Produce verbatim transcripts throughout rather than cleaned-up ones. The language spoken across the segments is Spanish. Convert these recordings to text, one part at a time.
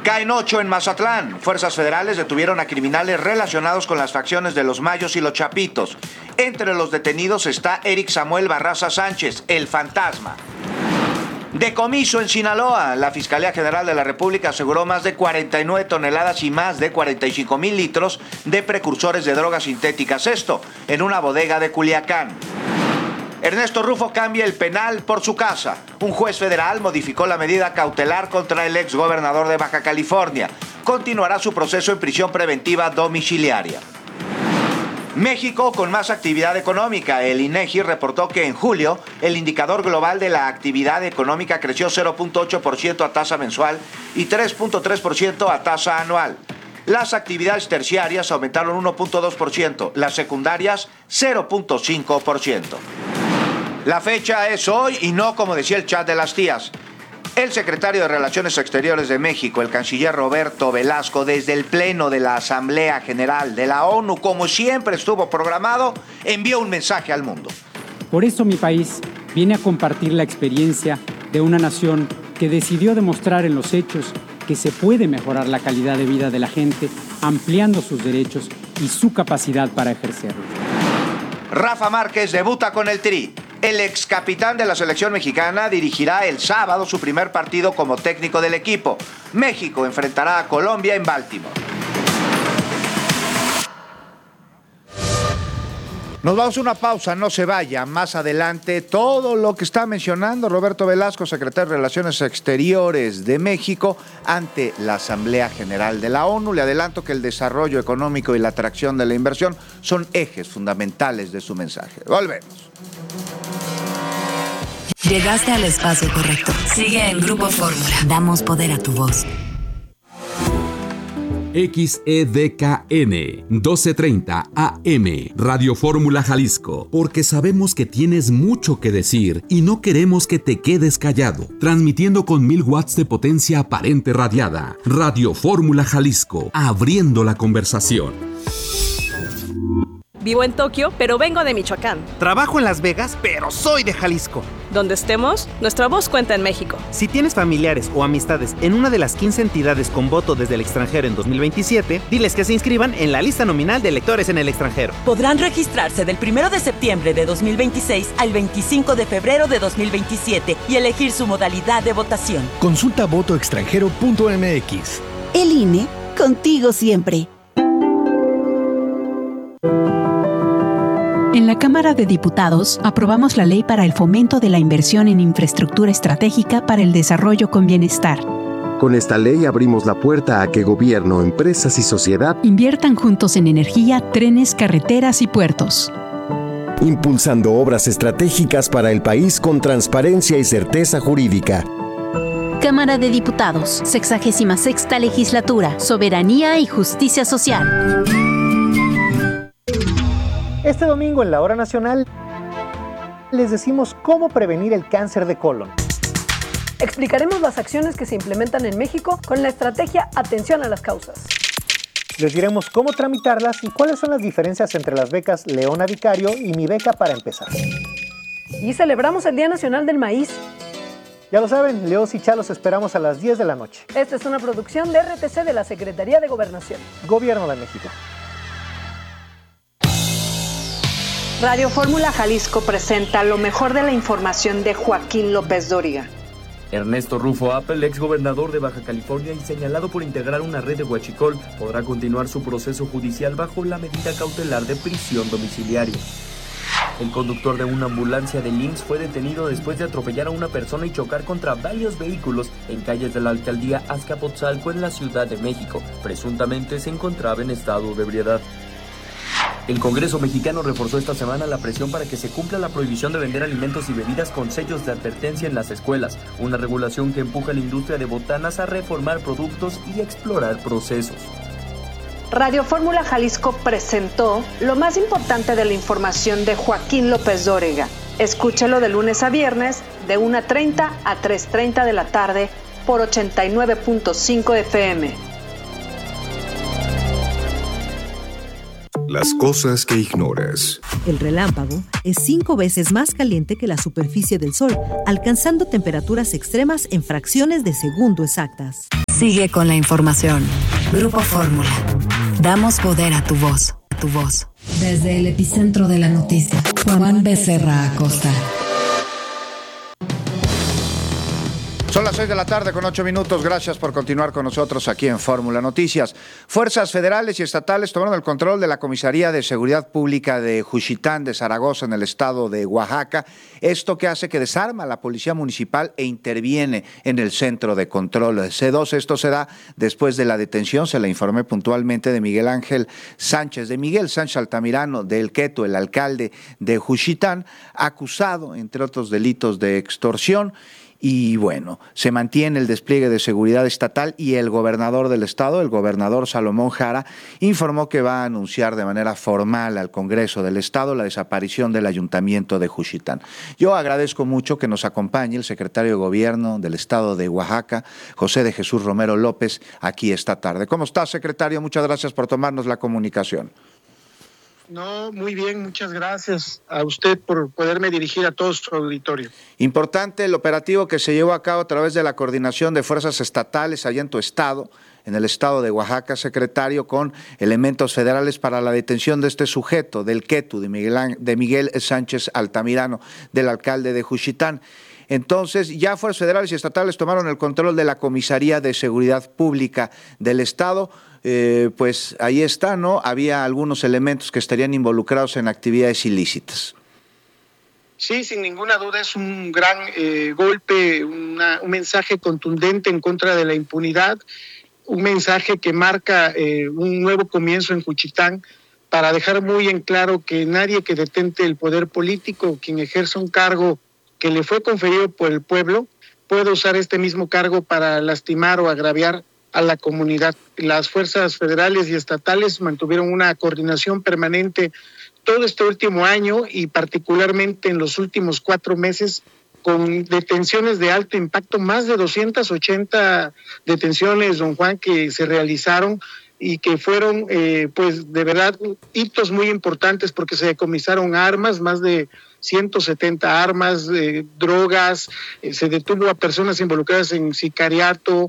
Caen ocho en Mazatlán. Fuerzas federales detuvieron a criminales relacionados con las facciones de los Mayos y los Chapitos. Entre los detenidos está Eric Samuel Barraza Sánchez, el fantasma. Decomiso en Sinaloa. La Fiscalía General de la República aseguró más de cuarenta y nueve toneladas y más de cuarenta y cinco mil litros de precursores de drogas sintéticas. Esto en una bodega de Culiacán. Ernesto Rufo cambia el penal por su casa. Un juez federal modificó la medida cautelar contra el exgobernador de Baja California. Continuará su proceso en prisión preventiva domiciliaria. México con más actividad económica. El INEGI reportó que en julio el indicador global de la actividad económica creció cero punto ocho por ciento a tasa mensual y tres punto tres por ciento a tasa anual. Las actividades terciarias aumentaron uno punto dos por ciento, las secundarias cero punto cinco por ciento. La fecha es hoy y no como decía el chat de las tías. El secretario de Relaciones Exteriores de México, el canciller Roberto Velasco, desde el pleno de la Asamblea General de la ONU, como siempre estuvo programado, envió un mensaje al mundo. Por eso mi país viene a compartir la experiencia de una nación que decidió demostrar en los hechos que se puede mejorar la calidad de vida de la gente, ampliando sus derechos y su capacidad para ejercerlos. Rafa Márquez debuta con el Tri. El ex capitán de la selección mexicana dirigirá el sábado su primer partido como técnico del equipo. México enfrentará a Colombia en Baltimore. Nos vamos a una pausa, no se vaya. Más adelante, todo lo que está mencionando Roberto Velasco, secretario de Relaciones Exteriores de México, ante la Asamblea General de la ONU. Le adelanto que el desarrollo económico y la atracción de la inversión son ejes fundamentales de su mensaje. Volvemos. Llegaste al espacio correcto. Sigue en Grupo Fórmula. Damos poder a tu voz. X E D K N doce treinta A M Radio Fórmula Jalisco, porque sabemos que tienes mucho que decir y no queremos que te quedes callado. Transmitiendo con mil watts de potencia aparente radiada. Radio Fórmula Jalisco, abriendo la conversación. Vivo en Tokio, pero vengo de Michoacán. Trabajo en Las Vegas, pero soy de Jalisco. Donde estemos, nuestra voz cuenta en México. Si tienes familiares o amistades en una de las quince entidades con voto desde el extranjero en dos mil veintisiete, diles que se inscriban en la lista nominal de electores en el extranjero. Podrán registrarse del primero de septiembre de dos mil veintiséis al veinticinco de febrero de dos mil veintisiete y elegir su modalidad de votación. Consulta voto extranjero punto m x. El I N E, contigo siempre. En la Cámara de Diputados aprobamos la Ley para el Fomento de la Inversión en Infraestructura Estratégica para el Desarrollo con Bienestar. Con esta ley abrimos la puerta a que gobierno, empresas y sociedad inviertan juntos en energía, trenes, carreteras y puertos. Impulsando obras estratégicas para el país con transparencia y certeza jurídica. Cámara de Diputados, sexagésima sexta Legislatura, Soberanía y Justicia Social. Este domingo en la Hora Nacional les decimos cómo prevenir el cáncer de colon. Explicaremos las acciones que se implementan en México con la estrategia Atención a las Causas. Les diremos cómo tramitarlas y cuáles son las diferencias entre las becas Leona Vicario y Mi Beca para Empezar. Y celebramos el Día Nacional del Maíz. Ya lo saben, Leos y Chalos esperamos a las diez de la noche. Esta es una producción de R T C de la Secretaría de Gobernación. Gobierno de México. Radio Fórmula Jalisco presenta lo mejor de la información de Joaquín López Dóriga. Ernesto Rufo Apple, ex gobernador de Baja California y señalado por integrar una red de huachicol, podrá continuar su proceso judicial bajo la medida cautelar de prisión domiciliaria. El conductor de una ambulancia del I M S S fue detenido después de atropellar a una persona y chocar contra varios vehículos en calles de la alcaldía Azcapotzalco en la Ciudad de México. Presuntamente se encontraba en estado de ebriedad. El Congreso mexicano reforzó esta semana la presión para que se cumpla la prohibición de vender alimentos y bebidas con sellos de advertencia en las escuelas, una regulación que empuja a la industria de botanas a reformar productos y explorar procesos. Radio Fórmula Jalisco presentó lo más importante de la información de Joaquín López Dóriga. Escúchelo de lunes a viernes de una treinta a tres treinta de la tarde por ochenta y nueve punto cinco F M. Las cosas que ignoras. El relámpago es cinco veces más caliente que la superficie del Sol, alcanzando temperaturas extremas en fracciones de segundo exactas. Sigue con la información. Grupo Fórmula. Damos poder a tu voz. A tu voz. Desde el epicentro de la noticia, Juan Becerra Acosta. Son las seis de la tarde con ocho minutos. Gracias por continuar con nosotros aquí en Fórmula Noticias. Fuerzas federales y estatales tomaron el control de la Comisaría de Seguridad Pública de Juchitán de Zaragoza en el estado de Oaxaca. Esto que hace que desarma a la policía municipal e interviene en el centro de control C dos. Esto se da después de la detención, se le informé puntualmente, de Miguel Ángel Sánchez, de Miguel Sánchez Altamirano de El Queto, el alcalde de Juchitán, acusado, entre otros delitos, de extorsión. Y bueno, se mantiene el despliegue de seguridad estatal y el gobernador del estado, el gobernador Salomón Jara, informó que va a anunciar de manera formal al Congreso del estado la desaparición del ayuntamiento de Juchitán. Yo agradezco mucho que nos acompañe el secretario de Gobierno del estado de Oaxaca, José de Jesús Romero López, aquí esta tarde. ¿Cómo está, secretario? Muchas gracias por tomarnos la comunicación. No, muy bien, muchas gracias a usted por poderme dirigir a todo su auditorio. Importante el operativo que se llevó a cabo a través de la coordinación de fuerzas estatales allá en tu estado, en el estado de Oaxaca, secretario, con elementos federales para la detención de este sujeto, del Quetu, de Miguel, de Miguel Sánchez Altamirano, del alcalde de Juchitán. Entonces, ya fuerzas federales y estatales tomaron el control de la Comisaría de Seguridad Pública del estado. Eh, pues ahí está, ¿no? Había algunos elementos que estarían involucrados en actividades ilícitas. Sí, sin ninguna duda es un gran eh, golpe, una, un mensaje contundente en contra de la impunidad, un mensaje que marca eh, un nuevo comienzo en Juchitán, para dejar muy en claro que nadie que detente el poder político, quien ejerza un cargo que le fue conferido por el pueblo, puede usar este mismo cargo para lastimar o agraviar a la comunidad. Las fuerzas federales y estatales mantuvieron una coordinación permanente todo este último año y particularmente en los últimos cuatro meses, con detenciones de alto impacto, más de doscientas ochenta detenciones, don Juan, que se realizaron y que fueron, eh, pues, de verdad, hitos muy importantes porque se decomisaron armas, más de ciento setenta armas, eh, drogas, eh, se detuvo a personas involucradas en sicariato,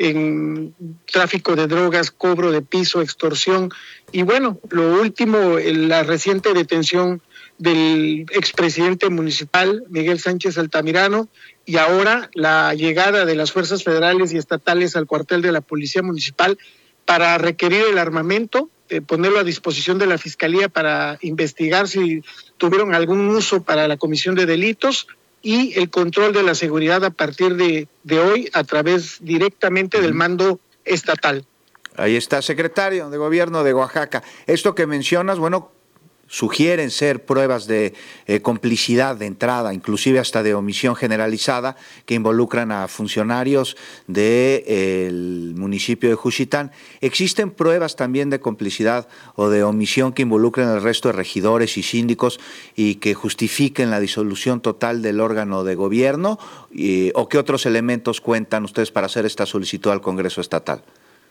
en tráfico de drogas, cobro de piso, extorsión. Y bueno, lo último, la reciente detención del expresidente municipal, Miguel Sánchez Altamirano, y ahora la llegada de las fuerzas federales y estatales al cuartel de la Policía Municipal para requerir el armamento, eh, ponerlo a disposición de la Fiscalía para investigar si tuvieron algún uso para la comisión de delitos, y el control de la seguridad a partir de, de hoy a través directamente del mando estatal. Ahí está, secretario de Gobierno de Oaxaca. Esto que mencionas, bueno, sugieren ser pruebas de eh, complicidad de entrada, inclusive hasta de omisión generalizada, que involucran a funcionarios del eh, municipio de Juchitán. ¿Existen pruebas también de complicidad o de omisión que involucren al resto de regidores y síndicos y que justifiquen la disolución total del órgano de gobierno? Y, ¿o qué otros elementos cuentan ustedes para hacer esta solicitud al Congreso Estatal?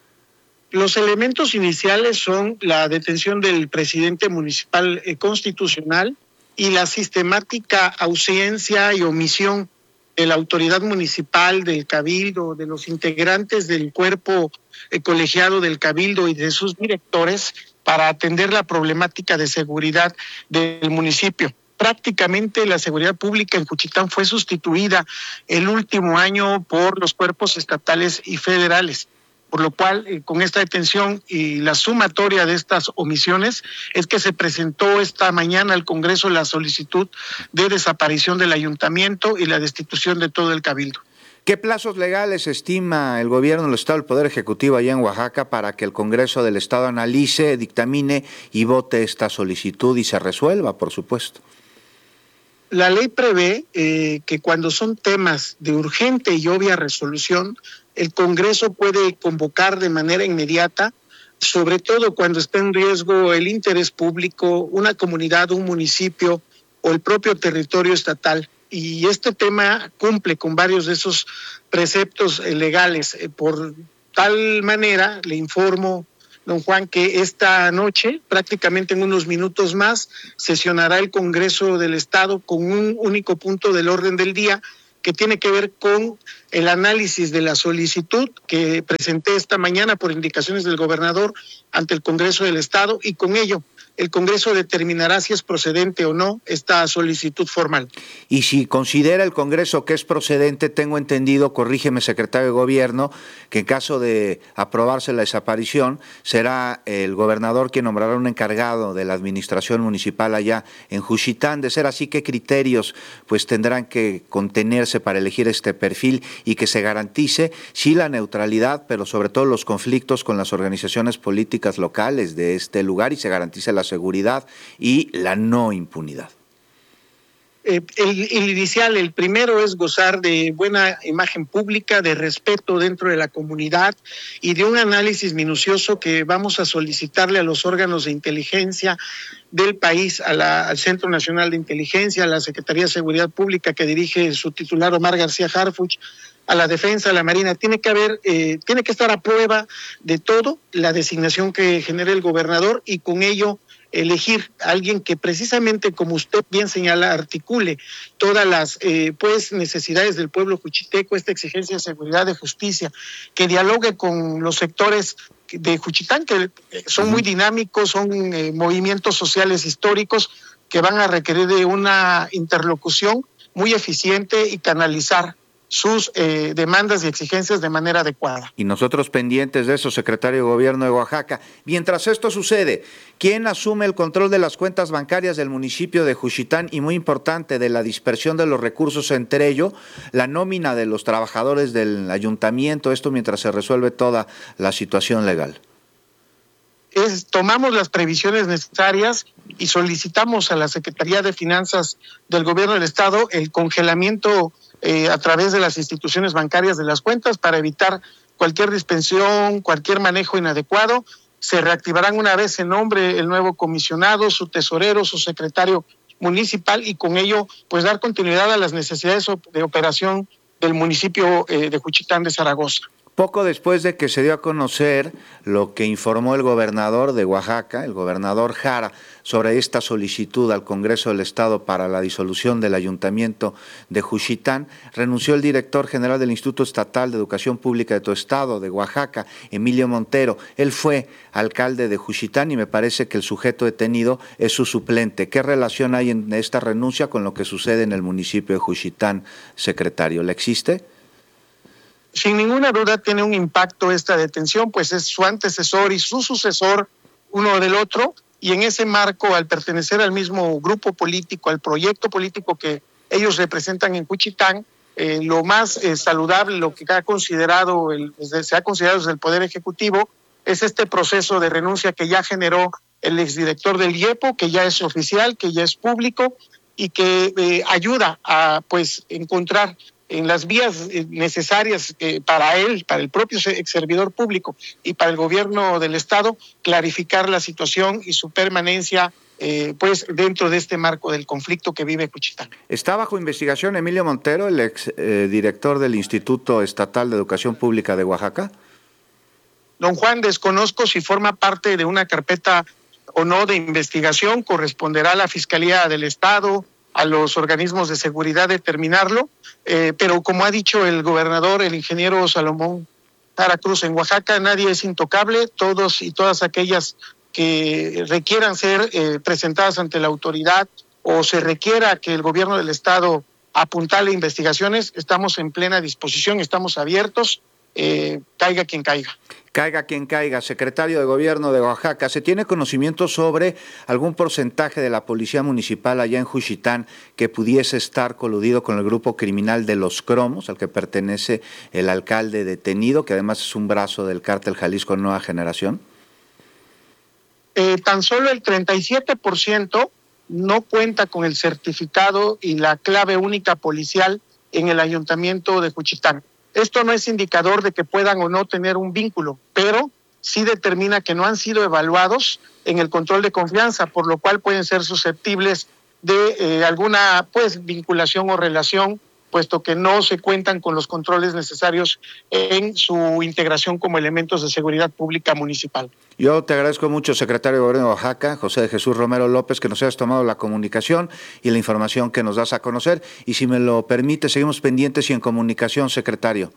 Los elementos iniciales son la detención del presidente municipal eh, constitucional y la sistemática ausencia y omisión de la autoridad municipal, del cabildo, de los integrantes del cuerpo eh, colegiado del cabildo y de sus directores para atender la problemática de seguridad del municipio. Prácticamente la seguridad pública en Juchitán fue sustituida el último año por los cuerpos estatales y federales. Por lo cual, eh, con esta detención y la sumatoria de estas omisiones, es que se presentó esta mañana al Congreso la solicitud de desaparición del ayuntamiento y la destitución de todo el cabildo. ¿Qué plazos legales estima el gobierno del Estado, el Poder Ejecutivo allá en Oaxaca, para que el Congreso del Estado analice, dictamine y vote esta solicitud y se resuelva, por supuesto? La ley prevé eh, que cuando son temas de urgente y obvia resolución, el Congreso puede convocar de manera inmediata, sobre todo cuando esté en riesgo el interés público, una comunidad, un municipio o el propio territorio estatal. Y este tema cumple con varios de esos preceptos legales. Por tal manera, le informo, don Juan, que esta noche, prácticamente en unos minutos más, sesionará el Congreso del Estado con un único punto del orden del día, que tiene que ver con el análisis de la solicitud que presenté esta mañana por indicaciones del gobernador ante el Congreso del Estado, y con ello el Congreso determinará si es procedente o no esta solicitud formal. Y si considera el Congreso que es procedente, tengo entendido, corrígeme, secretario de Gobierno, que en caso de aprobarse la desaparición, será el gobernador quien nombrará un encargado de la administración municipal allá en Juchitán. De ser así, ¿qué criterios pues tendrán que contenerse para elegir este perfil y que se garantice sí la neutralidad, pero sobre todo los conflictos con las organizaciones políticas locales de este lugar, y se garantice la seguridad y la no impunidad? Eh, el, el inicial, el primero es gozar de buena imagen pública, de respeto dentro de la comunidad y de un análisis minucioso que vamos a solicitarle a los órganos de inteligencia del país, a la, al Centro Nacional de Inteligencia, a la Secretaría de Seguridad Pública que dirige su titular Omar García Harfuch, a la Defensa, a la Marina. Tiene que haber, eh, tiene que estar a prueba de todo la designación que genere el gobernador, y con ello elegir a alguien que precisamente, como usted bien señala, articule todas las eh, pues necesidades del pueblo juchiteco, esta exigencia de seguridad, de justicia, que dialogue con los sectores de Juchitán, que son muy dinámicos, son eh, movimientos sociales históricos que van a requerir de una interlocución muy eficiente y canalizar sus eh, demandas y exigencias de manera adecuada. Y nosotros pendientes de eso, secretario de Gobierno de Oaxaca. Mientras esto sucede, ¿quién asume el control de las cuentas bancarias del municipio de Juchitán y, muy importante, de la dispersión de los recursos, entre ello, la nómina de los trabajadores del ayuntamiento, esto mientras se resuelve toda la situación legal? Es, tomamos las previsiones necesarias y solicitamos a la Secretaría de Finanzas del Gobierno del Estado el congelamiento Eh, a través de las instituciones bancarias de las cuentas para evitar cualquier dispensión, cualquier manejo inadecuado. Se reactivarán una vez se nombre el nuevo comisionado, su tesorero, su secretario municipal, y con ello pues dar continuidad a las necesidades de operación del municipio eh, de Juchitán de Zaragoza. Poco después de que se dio a conocer lo que informó el gobernador de Oaxaca, el gobernador Jara, sobre esta solicitud al Congreso del Estado para la disolución del Ayuntamiento de Juchitán, renunció el director general del Instituto Estatal de Educación Pública de tu estado, de Oaxaca, Emilio Montero. Él fue alcalde de Juchitán y me parece que el sujeto detenido es su suplente. ¿Qué relación hay en esta renuncia con lo que sucede en el municipio de Juchitán, secretario? ¿Le existe? Sin ninguna duda tiene un impacto esta detención, pues es su antecesor y su sucesor uno del otro, y en ese marco, al pertenecer al mismo grupo político, al proyecto político que ellos representan en Juchitán, eh, lo más eh, saludable, lo que ha considerado el, se ha considerado desde el Poder Ejecutivo, es este proceso de renuncia que ya generó el exdirector del IEPO, que ya es oficial, que ya es público, y que eh, ayuda a pues encontrar en las vías necesarias eh, para él, para el propio ex servidor público y para el gobierno del Estado, clarificar la situación y su permanencia eh, pues dentro de este marco del conflicto que vive Juchitán. ¿Está bajo investigación Emilio Montero, el ex eh, director del Instituto Estatal de Educación Pública de Oaxaca? Don Juan, desconozco si forma parte de una carpeta o no de investigación, corresponderá a la Fiscalía del Estado, a los organismos de seguridad determinarlo, eh, pero como ha dicho el gobernador, el ingeniero Salomón Jara Cruz, en Oaxaca nadie es intocable, todos y todas aquellas que requieran ser eh, presentadas ante la autoridad o se requiera que el gobierno del Estado apuntale investigaciones, estamos en plena disposición, estamos abiertos, eh, caiga quien caiga. Caiga quien caiga. Secretario de Gobierno de Oaxaca, ¿se tiene conocimiento sobre algún porcentaje de la policía municipal allá en Juchitán que pudiese estar coludido con el grupo criminal de Los Cromos, al que pertenece el alcalde detenido, que además es un brazo del cártel Jalisco Nueva Generación? Eh, tan solo el treinta y siete por ciento no cuenta con el certificado y la clave única policial en el ayuntamiento de Juchitán. Esto no es indicador de que puedan o no tener un vínculo, pero sí determina que no han sido evaluados en el control de confianza, por lo cual pueden ser susceptibles de eh, alguna pues vinculación o relación puesto que no se cuentan con los controles necesarios en su integración como elementos de seguridad pública municipal. Yo te agradezco mucho, secretario de Gobierno de Oaxaca, José de Jesús Romero López, que nos hayas tomado la comunicación y la información que nos das a conocer. Y si me lo permite, seguimos pendientes y en comunicación, secretario.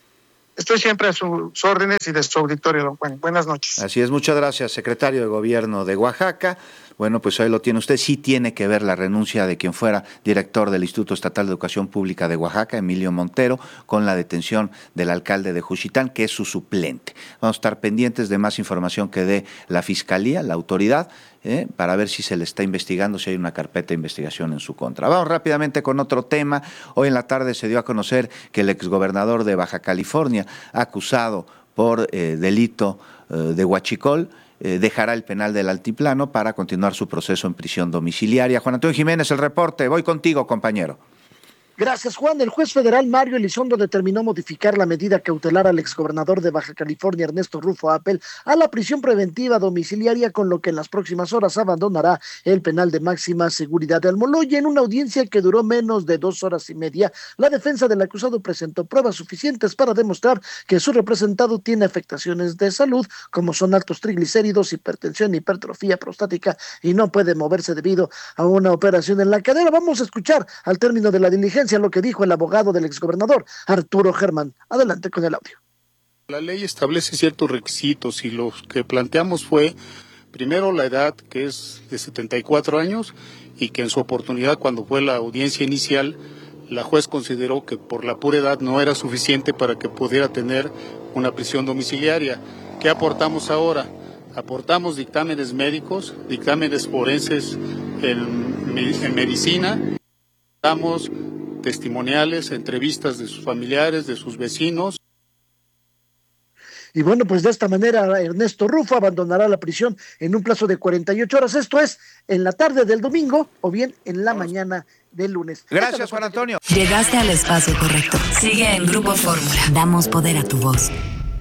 Estoy siempre a sus órdenes y de su auditorio, don Juan. Buenas noches. Así es, muchas gracias, secretario de Gobierno de Oaxaca. Bueno, pues ahí lo tiene usted. Sí tiene que ver la renuncia de quien fuera director del Instituto Estatal de Educación Pública de Oaxaca, Emilio Montero, con la detención del alcalde de Juchitán, que es su suplente. Vamos a estar pendientes de más información que dé la Fiscalía, la autoridad, eh, para ver si se le está investigando, si hay una carpeta de investigación en su contra. Vamos rápidamente con otro tema. Hoy en la tarde se dio a conocer que el exgobernador de Baja California, acusado por eh, delito eh, de huachicol, Eh, dejará el penal del Altiplano para continuar su proceso en prisión domiciliaria. Juan Antonio Jiménez, el reporte. Voy contigo, compañero. Gracias, Juan. El juez federal Mario Elizondo determinó modificar la medida cautelar al exgobernador de Baja California, Ernesto Rufo Appel, a la prisión preventiva domiciliaria, con lo que en las próximas horas abandonará el penal de máxima seguridad de Almoloya. En una audiencia que duró menos de dos horas y media, la defensa del acusado presentó pruebas suficientes para demostrar que su representado tiene afectaciones de salud, como son altos triglicéridos, hipertensión, hipertrofia prostática, y no puede moverse debido a una operación en la cadera. Vamos a escuchar al término de la diligencia lo que dijo el abogado del exgobernador, Arturo Germán. Adelante con el audio. La ley establece ciertos requisitos y lo que planteamos fue, primero, la edad, que es de setenta y cuatro años, y que en su oportunidad, cuando fue la audiencia inicial, la juez consideró que por la pura edad no era suficiente para que pudiera tener una prisión domiciliaria. ¿Qué aportamos ahora? Aportamos dictámenes médicos, dictámenes forenses en, en medicina, damos testimoniales, entrevistas de sus familiares, de sus vecinos. Y bueno, pues de esta manera Ernesto Rufo abandonará la prisión en un plazo de cuarenta y ocho horas, esto es, en la tarde del domingo o bien en la mañana del lunes. Gracias, Juan Antonio. Llegaste al espacio correcto. Sigue en Grupo Fórmula. Damos poder a tu voz.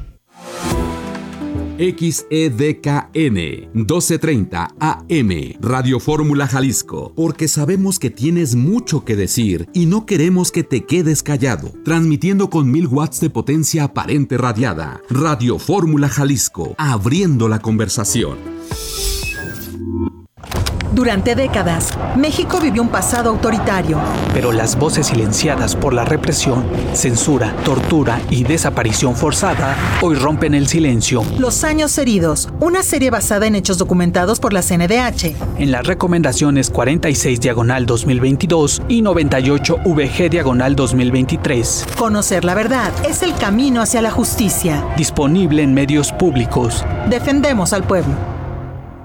X E D K N doce treinta A M Radio Fórmula Jalisco, porque sabemos que tienes mucho que decir y no queremos que te quedes callado. Transmitiendo con mil watts de potencia aparente radiada. Radio Fórmula Jalisco, abriendo la conversación. Durante décadas, México vivió un pasado autoritario. Pero las voces silenciadas por la represión, censura, tortura y desaparición forzada hoy rompen el silencio. Los años heridos, una serie basada en hechos documentados por la C N D H. En las recomendaciones cuarenta y seis diagonal dos mil veintidós y noventa y ocho V G diagonal dos mil veintitrés. Conocer la verdad es el camino hacia la justicia. Disponible en medios públicos. Defendemos al pueblo.